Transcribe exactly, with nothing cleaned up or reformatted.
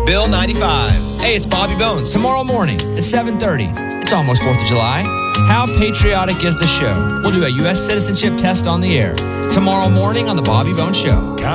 Bill ninety-five. Hey, it's Bobby Bones. Tomorrow morning at seven thirty. It's almost fourth of July. How patriotic is the show? We'll do a U S citizenship test on the air tomorrow morning on The Bobby Bones Show.